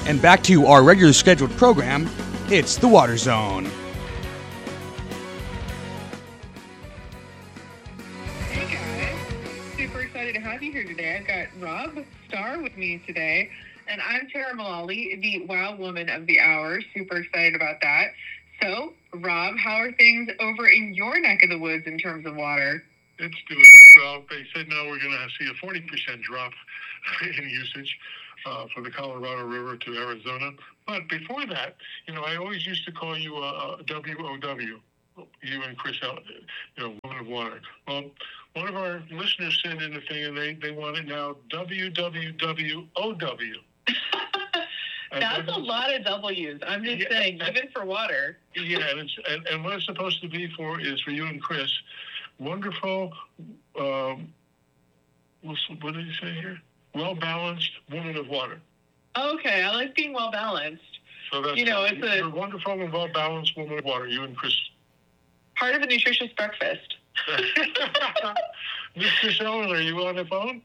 And back to our regular scheduled program, it's The Water Zone. Hey guys, super excited to have you here today. I've got Rob Starr with me today, and I'm Tara Mullally, the Wow Woman of the Hour. Super excited about that. So, Rob, how are things over in your neck of the woods in terms of water? It's doing well. They said now we're going to see a 40% drop in usage from the Colorado River to Arizona. But before that, I always used to call you WOW, you and Chris, Woman of Water. Well, one of our listeners sent in a thing, and they want it now WWWOW. That's a lot of W's. I'm just saying, even for water. Yeah, and what it's supposed to be for is for you and Chris. Wonderful, what did he say here? Well-balanced woman of water. Okay, I like being well-balanced. So that's, you're a wonderful and well-balanced woman of water, you and Chris. Part of a nutritious breakfast. Mr. Sheldon, are you on the phone?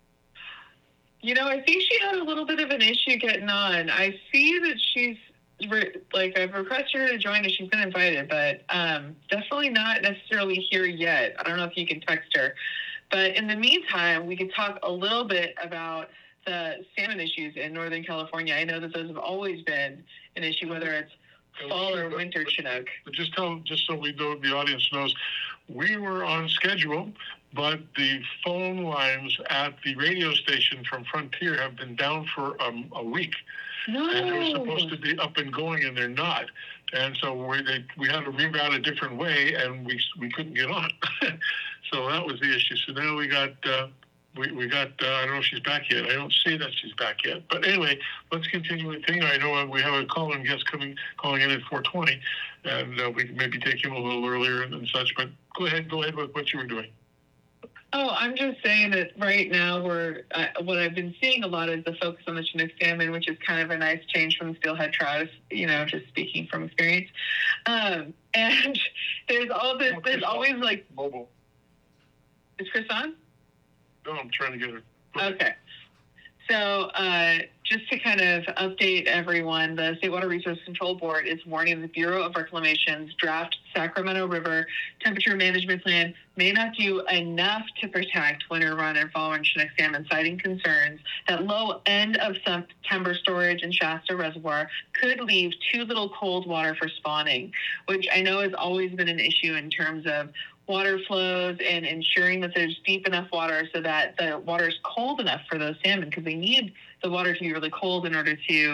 I think she had a little bit of an issue getting on. I see that she's, I've requested her to join us. She's been invited, but definitely not necessarily here yet. I don't know if you can text her. But in the meantime, we could talk a little bit about the salmon issues in Northern California. I know that those have always been an issue, whether it's fall or winter Chinook. But just so the audience knows, we were on schedule, but the phone lines at the radio station from Frontier have been down for a week. No. And they were supposed to be up and going, and they're not. And so we had to reroute a different way, and we couldn't get on. So that was the issue. So now we got I don't know if she's back yet. I don't see that she's back yet. But anyway, let's continue with the thing. I know we have a call-in guest calling in at 4:20, and we can maybe take him a little earlier and such. But go ahead with what you were doing. Oh, I'm just saying that right now what I've been seeing a lot is the focus on the Chinook salmon, which is kind of a nice change from the steelhead trout, just speaking from experience. And there's always like... Mobile. Is Chris on? No, I'm trying to get her. Okay. So just to kind of update everyone, the State Water Resources Control Board is warning the Bureau of Reclamation's draft Sacramento River Temperature Management Plan may not do enough to protect winter run and fall run Chinook salmon, citing concerns that low end of September storage in Shasta Reservoir could leave too little cold water for spawning, which I know has always been an issue in terms of water flows and ensuring that there's deep enough water so that the water is cold enough for those salmon, because they need the water to be really cold in order to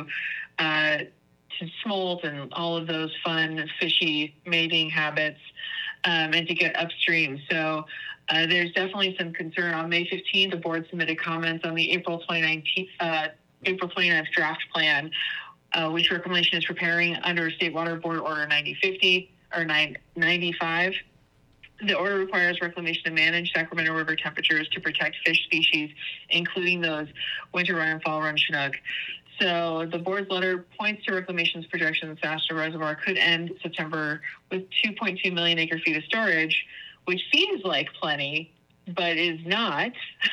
smolt and all of those fun fishy mating habits and to get upstream. So there's definitely some concern. On May 15th, the board submitted comments on the April 29th draft plan, which Reclamation is preparing under State Water Board Order 9050 or 995. The order requires Reclamation to manage Sacramento River temperatures to protect fish species, including those winter run and fall run Chinook. So the board's letter points to Reclamation's projection that Shasta Reservoir could end September with 2.2 million acre feet of storage, which seems like plenty, but is not.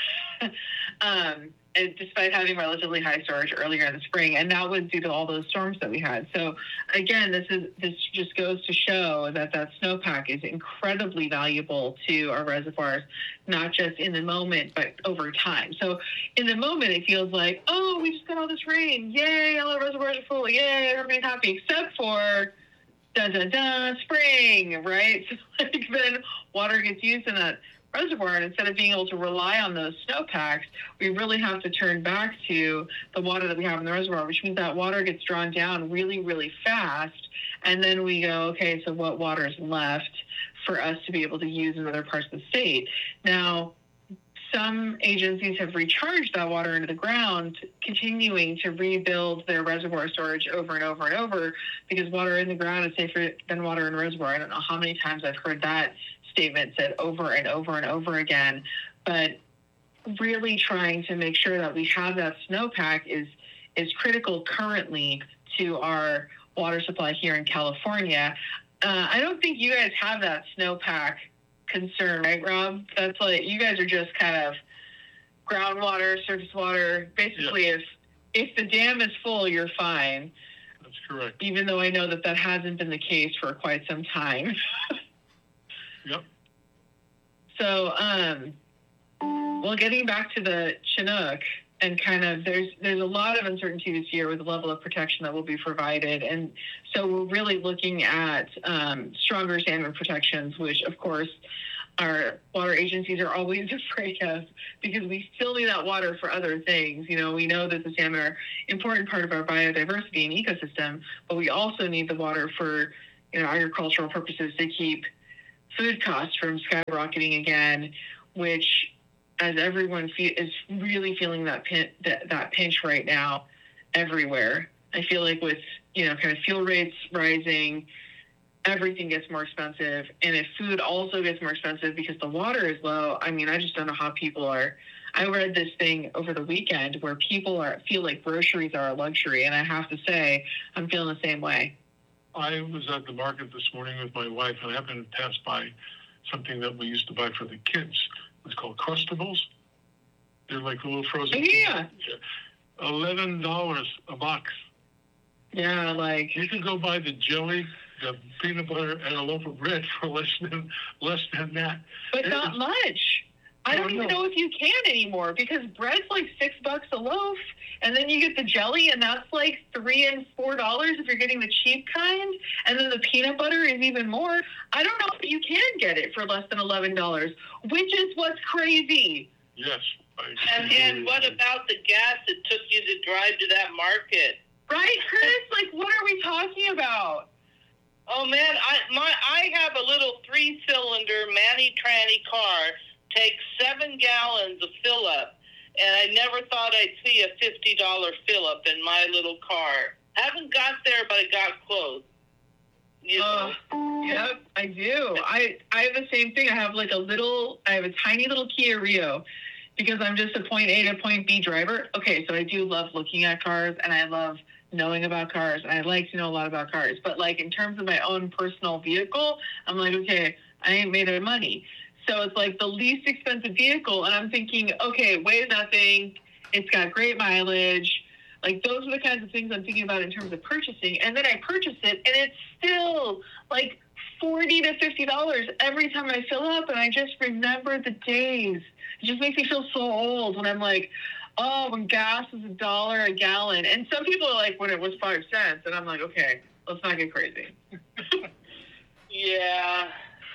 Despite having relatively high storage earlier in the spring, and that was due to all those storms that we had. So again, this just goes to show that snowpack is incredibly valuable to our reservoirs, not just in the moment, but over time. So in the moment, it feels like, oh, we just got all this rain. Yay, all our reservoirs are full. Yay, everybody's happy, except for spring, right? So then water gets used in that reservoir, and instead of being able to rely on those snowpacks, we really have to turn back to the water that we have in the reservoir, which means that water gets drawn down really, really fast. And then we go, okay, so what water is left for us to be able to use in other parts of the state? Now, some agencies have recharged that water into the ground, continuing to rebuild their reservoir storage over and over and over, because water in the ground is safer than water in a reservoir. I don't know how many times I've heard that statement said over and over and over again, but really trying to make sure that we have that snowpack is critical currently to our water supply here in California. I don't think you guys have that snowpack concern, right, Rob? That's like, you guys are just kind of groundwater, surface water. Basically, if the dam is full, you're fine. That's correct. Even though I know that hasn't been the case for quite some time. Yep. So, well, getting back to the Chinook, and kind of there's a lot of uncertainty this year with the level of protection that will be provided. And so we're really looking at stronger salmon protections, which, of course, our water agencies are always afraid of, because we still need that water for other things. You know, we know that the salmon are an important part of our biodiversity and ecosystem, but we also need the water for, you know, agricultural purposes to keep food costs from skyrocketing again, which, as everyone is really feeling that pinch right now everywhere. I feel like with, you know, kind of fuel rates rising, everything gets more expensive. And if food also gets more expensive because the water is low, I mean, I just don't know how people are. I read this thing over the weekend where people feel like groceries are a luxury. And I have to say, I'm feeling the same way. I was at the market this morning with my wife, and I happened to pass by something that we used to buy for the kids. It's called Crustables. They're like little frozen. Yeah. $11 a box. Yeah, like you can go buy the jelly, the peanut butter, and a loaf of bread for less than that. But not much. I don't even know if you can anymore, because bread's like $6 a loaf, and then you get the jelly, and that's like $3 and $4 if you're getting the cheap kind, and then the peanut butter is even more. I don't know if you can get it for less than $11, which is what's crazy. Yes. And what about the gas it took you to drive to that market? Right, Chris? Like, what are we talking about? Oh man, I have a little 3-cylinder Manny Tranny car. Takes 7 gallons of fill up, and I never thought I'd see a $50 fill up in my little car. Haven't got there, but I got close. You know? Yep, I do. I have the same thing. I have a tiny little Kia Rio, because I'm just a point A to point B driver. Okay, so I do love looking at cars, and I love knowing about cars, and I like to know a lot about cars. But like in terms of my own personal vehicle, I'm like, okay, I ain't made of money. So it's like the least expensive vehicle, and I'm thinking, okay, weighs nothing, it's got great mileage. Like, those are the kinds of things I'm thinking about in terms of purchasing. And then I purchase it, and it's still like $40 to $50 every time I fill up, and I just remember the days. It just makes me feel so old when I'm like, oh, when gas was $1 a gallon. And some people are like, when it was 5 cents, and I'm like, okay, let's not get crazy. Yeah.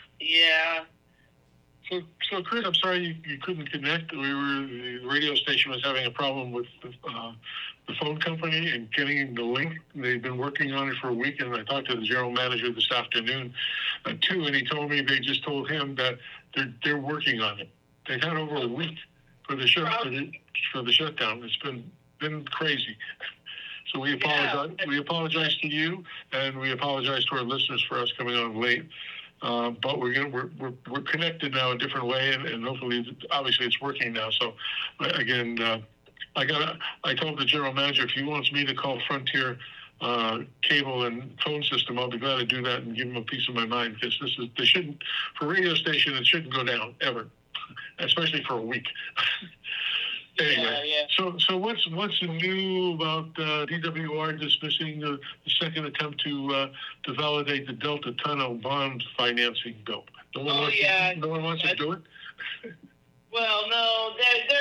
So Chris, I'm sorry you couldn't connect. The radio station was having a problem with the phone company and getting the link. They've been working on it for a week, and I talked to the general manager this afternoon too, and he told me they just told him that they're working on it. They've had over a week for the shutdown. It's been crazy. So we apologize. Yeah. We apologize to you, and we apologize to our listeners for us coming on late. But we're connected now a different way, and hopefully, obviously, it's working now. So, again, I told the general manager if he wants me to call Frontier cable and phone system, I'll be glad to do that and give him a piece of my mind, because for a radio station, it shouldn't go down ever, especially for a week. Anyway, yeah. So what's new about DWR dismissing the second attempt to validate the Delta Tunnel bond financing bill? No one wants to do it? Well, no.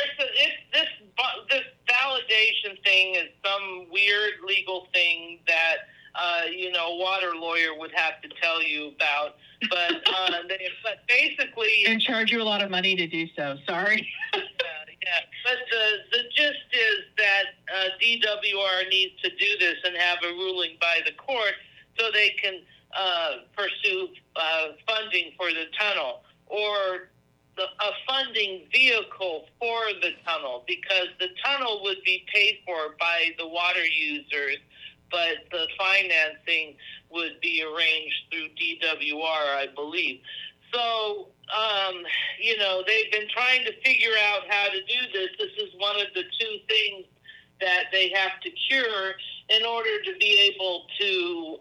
This validation thing is some weird legal thing that a water lawyer would have to tell you about. But but basically, and charge you a lot of money to do so. Sorry. Yeah, but the gist is that DWR needs to do this and have a ruling by the court so they can pursue funding for the tunnel, or a funding vehicle for the tunnel, because the tunnel would be paid for by the water users, but the financing would be arranged through DWR, I believe. So, they've been trying to figure out how to do this. This is one of the 2 things that they have to cure in order to be able to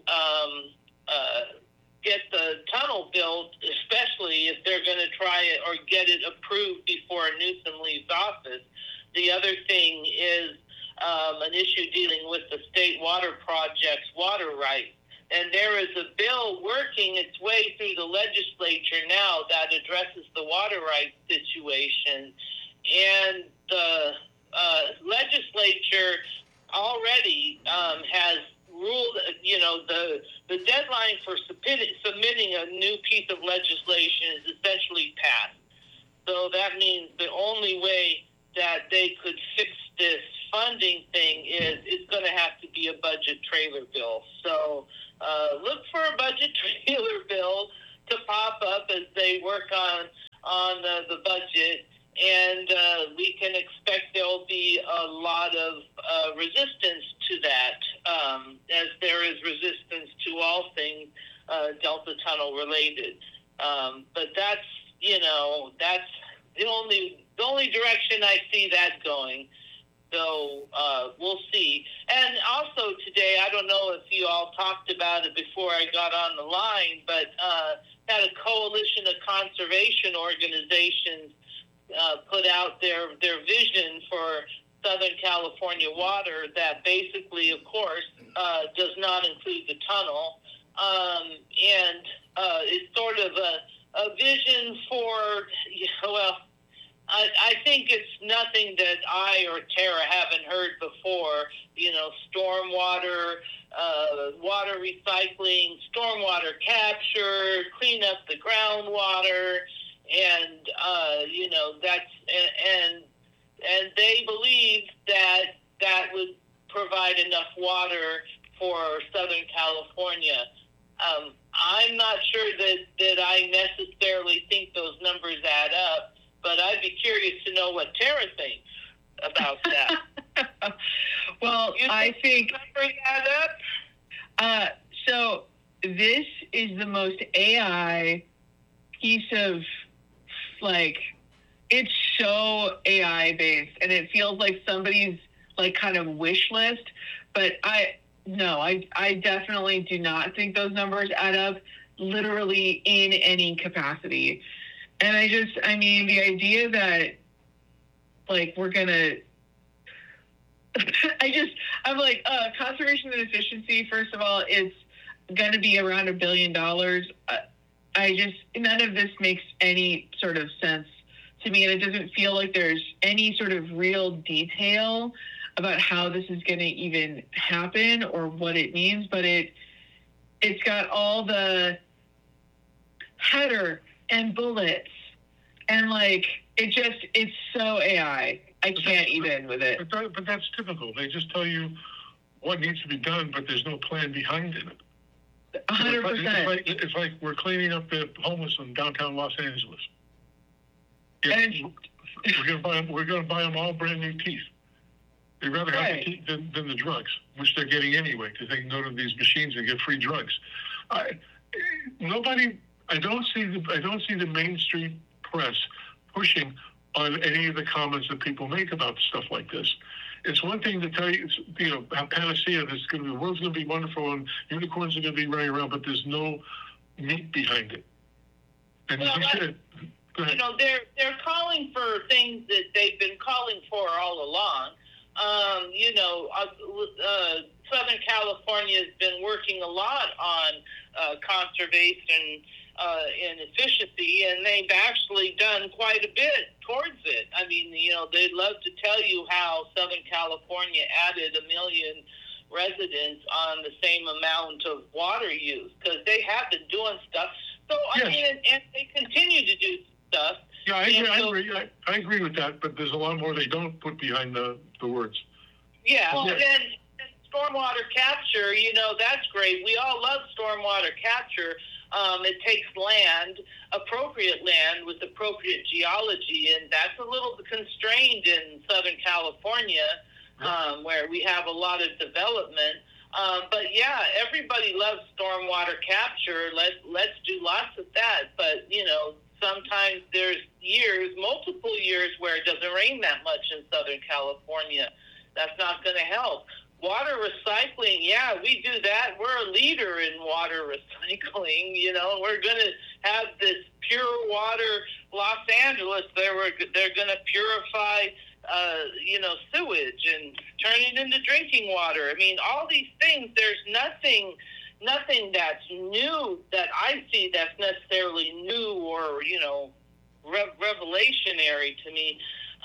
get the tunnel built, especially if they're going to try it or get it approved before Newsom leaves office. The other thing is an issue dealing with the state water project's water rights. And there is a bill working its way through the legislature now that addresses the water rights situation. And the legislature already has ruled, the deadline for submitting a new piece of legislation is essentially passed. So that means the only way that they could fix this funding thing is it's going to have to be a budget trailer bill. So look for a budget trailer bill to pop up as they work on the budget. And we can expect there'll be a lot of resistance to that, as there is resistance to all things Delta Tunnel related. But that's the only direction I see that going. So we'll see. And also today, I don't know if you all talked about it before I got on the line, but had a coalition of conservation organizations put out their vision for Southern California water that basically, of course, does not include the tunnel. And it's sort of a vision for, I think it's nothing that I or Tara haven't heard before. Stormwater, water recycling, stormwater capture, clean up the groundwater, and that's and they believe that would provide enough water for Southern California. I'm not sure that I necessarily think those numbers add up, but I'd be curious to know what Tara thinks about that. Well, I think numbers add up. So this is the most AI piece of, it's so AI based, and it feels like somebody's kind of wish list. But I definitely do not think those numbers add up, literally in any capacity. And the idea that we're gonna, I'm like, conservation and efficiency, first of all, it's going to be around $1 billion. None of this makes any sort of sense to me, and it doesn't feel like there's any sort of real detail about how this is going to even happen or what it means, but it's got all the header and bullets, and it's so AI. I can't even with it. But that's typical. They just tell you what needs to be done, but there's no plan behind it. 100%. It's like we're cleaning up the homeless in downtown Los Angeles. We're going to buy them all brand new teeth. They'd rather have the teeth than the drugs, which they're getting anyway, because they can go to these machines and get free drugs. I don't see the mainstream press pushing on any of the comments that people make about stuff like this. It's one thing to tell you, a panacea, the world's going to be wonderful and unicorns are going to be running around, but there's no meat behind it. And well, go ahead. They're calling for things that they've been calling for all along. Southern California has been working a lot on conservation and efficiency, and they've actually done quite a bit towards it. They'd love to tell you how Southern California added 1 million residents on the same amount of water use, because they have been doing stuff. So, yes. And they continue to do stuff. Yeah, I agree with that, but there's a lot more they don't put behind the words. Yeah, well, then stormwater capture, that's great. We all love stormwater capture. It takes land, appropriate land with appropriate geology, and that's a little constrained in Southern California, where we have a lot of development. But yeah, everybody loves stormwater capture. Let's do lots of that. But sometimes there's multiple years where it doesn't rain that much in Southern California. That's not going to help. Water recycling, yeah, we do that. We're a leader in water recycling. We're going to have this pure water Los Angeles. They're going to purify sewage and turn it into drinking water. I mean, all these things, there's nothing that's new that I see that's necessarily new or, revelationary to me.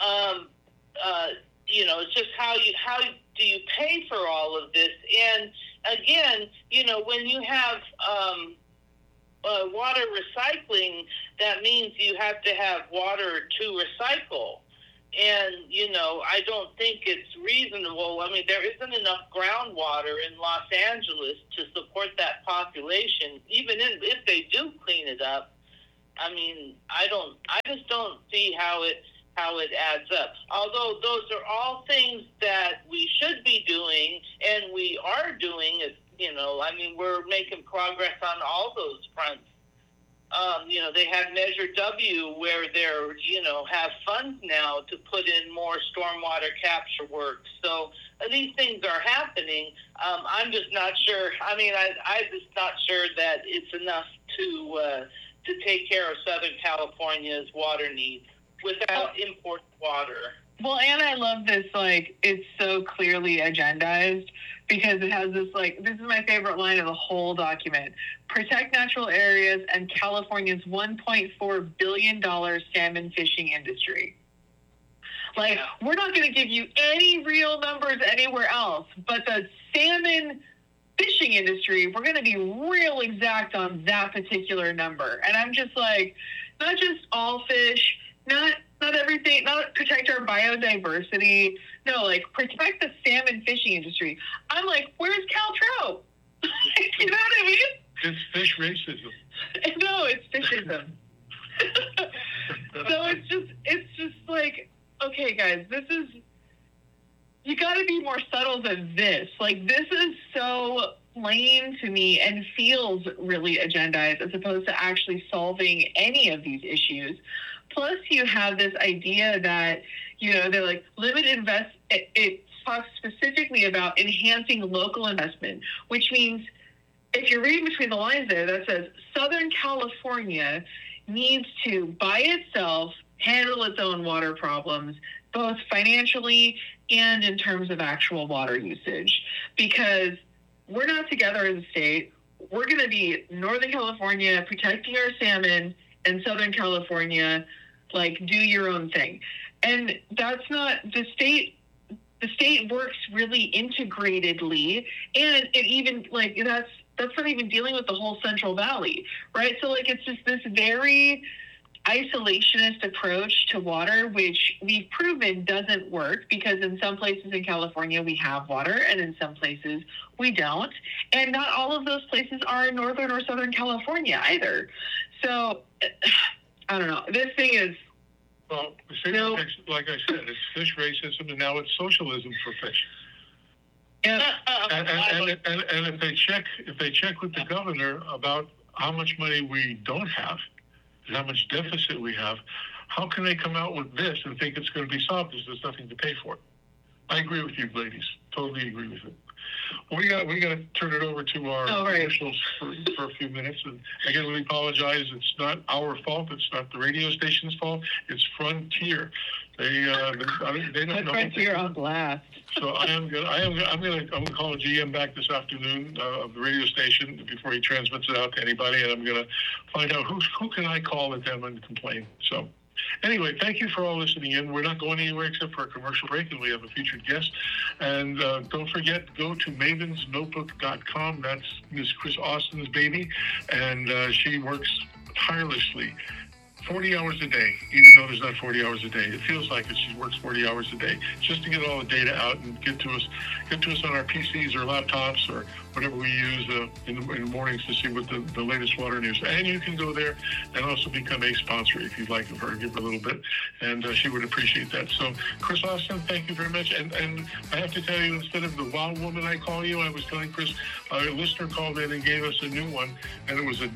It's just how do you pay for all of this? And again, when you have water recycling, that means you have to have water to recycle. And, I don't think it's reasonable. I mean, there isn't enough groundwater in Los Angeles to support that population, even if they do clean it up. I mean, I just don't see how it adds up. Although those are all things that we should be doing, and we are doing. We're making progress on all those fronts. They have Measure W where they're, have funds now to put in more stormwater capture work. So these things are happening. I'm just not sure. I mean, I'm just not sure that it's enough to take care of Southern California's water needs without imported water. Well, and I love this, it's so clearly agendized because it has this, this is my favorite line of the whole document. Protect natural areas and California's $1.4 billion salmon fishing industry. We're not going to give you any real numbers anywhere else, but the salmon fishing industry, we're going to be real exact on that particular number. And I'm just not just all fish, not everything, not protect our biodiversity. No, protect the salmon fishing industry. I'm where's Cal Trout? You know what I mean? It's fish racism. No, it's fishism. So it's just okay, guys, you got to be more subtle than this. This is so plain to me and feels really agendized as opposed to actually solving any of these issues. Plus, you have this idea that, they're limit invest. It talks specifically about enhancing local investment, which means if you're reading between the lines there, that says Southern California needs to, by itself, handle its own water problems, both financially and in terms of actual water usage. Because we're not together as a state. We're going to be Northern California protecting our salmon and Southern California, do your own thing. And that's not the state. The state works really integratedly, and it even that's not even dealing with the whole Central Valley, right? So it's just this very isolationist approach to water, which we've proven doesn't work because in some places in California we have water and in some places we don't. And not all of those places are in Northern or Southern California either. So I don't know. This thing is... Well, like I said, it's fish racism and now it's socialism for fish. Yeah. And if they check with the governor about how much money we don't have, and how much deficit we have, how can they come out with this and think it's going to be solved because there's nothing to pay for it? I agree with you, ladies. Totally agree with it. Well, we got to turn it over to our officials for a few minutes. And again, we apologize. It's not our fault. It's not the radio station's fault. It's Frontier. They don't know. Frontier on blast. So I'm gonna call GM back this afternoon of the radio station before he transmits it out to anybody, and I'm gonna find out who can I call at them and complain. So. Anyway, thank you for all listening in. We're not going anywhere except for a commercial break, and we have a featured guest. And don't forget, go to mavensnotebook.com. That's Miss Chris Austin's baby, and she works tirelessly 40 hours a day, even though there's not 40 hours a day. It feels like it. She works 40 hours a day just to get all the data out and get to us on our PCs or laptops or whatever we use in the mornings to see what the latest water news. And you can go there and also become a sponsor if you'd like of her, give her a little bit, and she would appreciate that. So, Chris Austin, thank you very much. And I have to tell you, instead of the wow woman I call you, I was telling Chris, a listener called in and gave us a new one, and it was a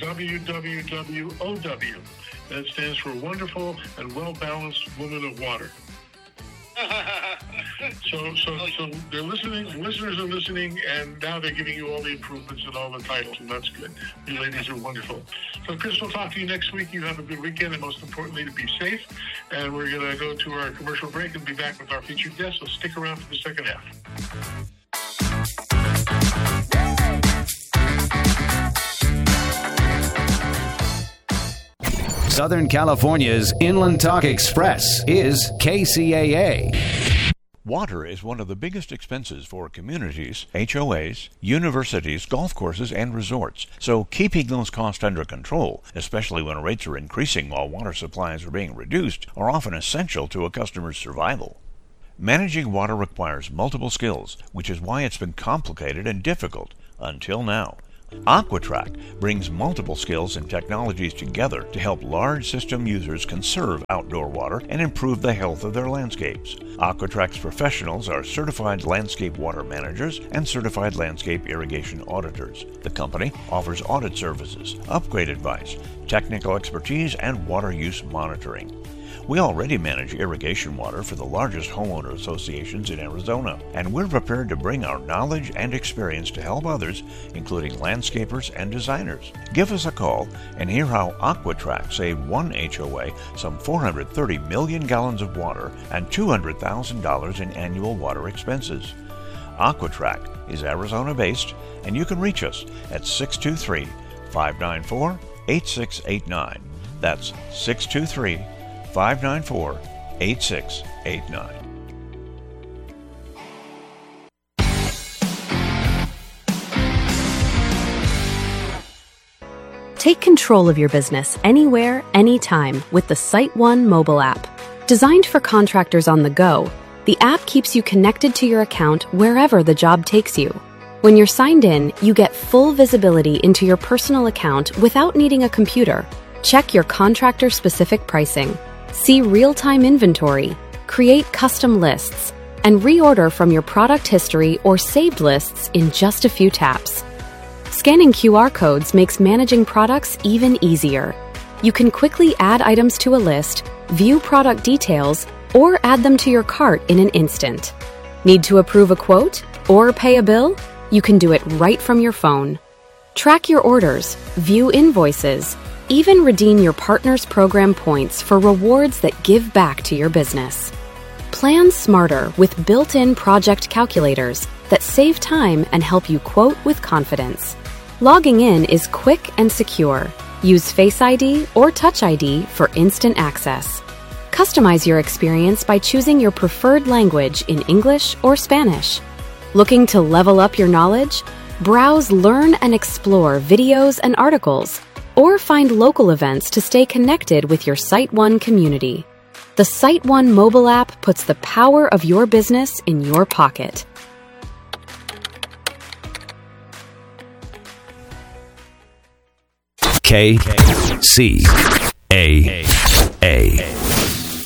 WWWOW. That stands for Wonderful and Well-Balanced Woman of Water. So they're listening, listeners are listening, and now they're giving you all the improvements and all the titles, and that's good. You ladies are wonderful. So, Chris, we'll talk to you next week. You have a good weekend, and most importantly, to be safe. And we're going to go to our commercial break and be back with our featured guest, so stick around for the second half. Southern California's Inland Talk Express is KCAA. Water is one of the biggest expenses for communities, HOAs, universities, golf courses, and resorts. So keeping those costs under control, especially when rates are increasing while water supplies are being reduced, are often essential to a customer's survival. Managing water requires multiple skills, which is why it's been complicated and difficult until now. Aqua-Track brings multiple skills and technologies together to help large system users conserve outdoor water and improve the health of their landscapes. Aqua-Track's professionals are certified landscape water managers and certified landscape irrigation auditors. The company offers audit services, upgrade advice, technical expertise, and water use monitoring. We already manage irrigation water for the largest homeowner associations in Arizona, and we're prepared to bring our knowledge and experience to help others, including landscapers and designers. Give us a call and hear how Aqua-Track saved one HOA some 430 million gallons of water and $200,000 in annual water expenses. Aqua-Track is Arizona-based, and you can reach us at 623-594-8689. That's 623-594-8689. Take control of your business anywhere, anytime with the SiteOne mobile app. Designed for contractors on the go, the app keeps you connected to your account wherever the job takes you. When you're signed in, you get full visibility into your personal account without needing a computer. Check your contractor-specific pricing, see real-time inventory, create custom lists, and reorder from your product history or saved lists in just a few taps. Scanning QR codes makes managing products even easier. You can quickly add items to a list, view product details, or add them to your cart in an instant. Need to approve a quote or pay a bill? You can do it right from your phone. Track your orders, view invoices, even redeem your partner's program points for rewards that give back to your business. Plan smarter with built-in project calculators that save time and help you quote with confidence. Logging in is quick and secure. Use Face ID or Touch ID for instant access. Customize your experience by choosing your preferred language in English or Spanish. Looking to level up your knowledge? Browse, learn, and explore videos and articles, or find local events to stay connected with your SiteOne community. The SiteOne mobile app puts the power of your business in your pocket. KCAA.